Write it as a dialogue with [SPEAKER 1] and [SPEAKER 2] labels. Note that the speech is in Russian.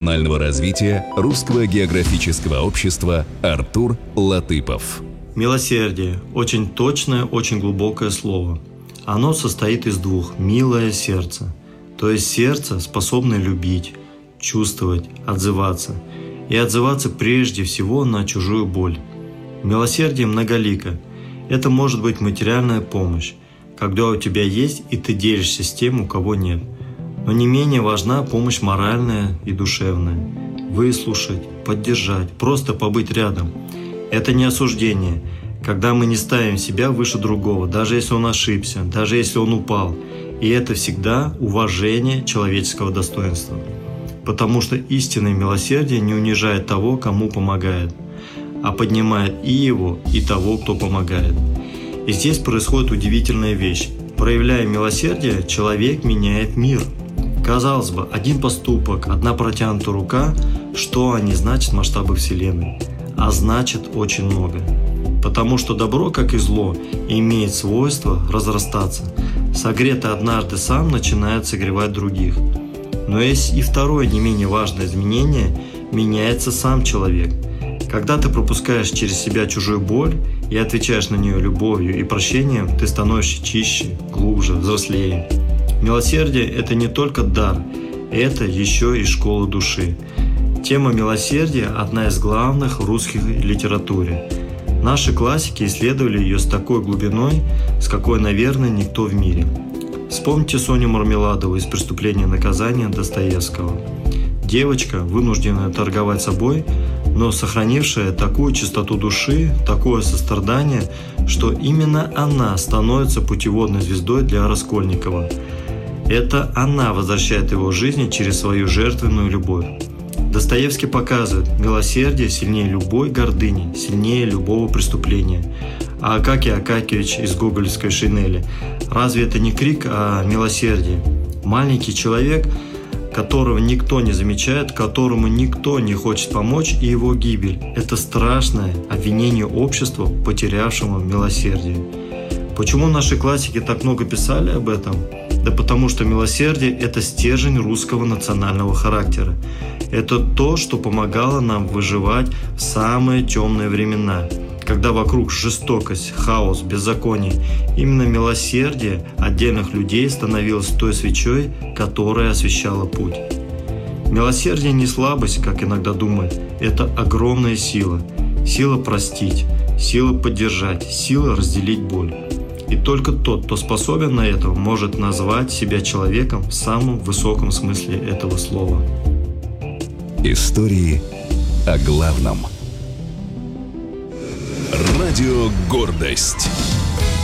[SPEAKER 1] национального развития Русского географического общества Артур Латыпов.
[SPEAKER 2] Милосердие – очень точное, очень глубокое слово. Оно состоит из двух – милое сердце, то есть сердце, способное любить, чувствовать, отзываться. И отзываться прежде всего на чужую боль. Милосердие многолико. Это может быть материальная помощь, когда у тебя есть и ты делишься с тем, у кого нет. Но не менее важна помощь моральная и душевная. Выслушать, поддержать, просто побыть рядом. Это не осуждение, когда мы не ставим себя выше другого, даже если он ошибся, даже если он упал. И это всегда уважение человеческого достоинства. Потому что истинное милосердие не унижает того, кому помогает, а поднимает и его, и того, кто помогает. И здесь происходит удивительная вещь. Проявляя милосердие, человек меняет мир. Казалось бы, один поступок, одна протянутая рука, что они значат в масштабах Вселенной? А значит очень много. Потому что добро, как и зло, имеет свойство разрастаться. Согретый однажды сам начинает согревать других. Но есть и второе не менее важное изменение – меняется сам человек. Когда ты пропускаешь через себя чужую боль и отвечаешь на нее любовью и прощением, ты становишься чище, глубже, взрослее. Милосердие – это не только дар, это еще и школа души. Тема милосердия – одна из главных в русской литературе. Наши классики исследовали ее с такой глубиной, с какой, наверное, никто в мире. Вспомните Соню Мармеладову из «Преступления и наказания» Достоевского. Девочка, вынужденная торговать собой, но сохранившая такую чистоту души, такое сострадание, что именно она становится путеводной звездой для Раскольникова. Это она возвращает его в жизнь через свою жертвенную любовь. Достоевский показывает, милосердие сильнее любой гордыни, сильнее любого преступления. А Акакий Акакиевич из гоголевской «Шинели» – разве это не крик о милосердии? Маленький человек, которого никто не замечает, которому никто не хочет помочь, и его гибель – это страшное обвинение общества, потерявшему милосердие. Почему наши классики так много писали об этом? Да потому что милосердие – это стержень русского национального характера. Это то, что помогало нам выживать в самые темные времена, когда вокруг жестокость, хаос, беззаконие. Именно милосердие отдельных людей становилось той свечой, которая освещала путь. Милосердие не слабость, как иногда думают, это огромная сила. Сила простить, сила поддержать, сила разделить боль. И только тот, кто способен на это, может назвать себя человеком в самом высоком смысле этого слова.
[SPEAKER 1] Истории о главном. Радио «Гордость».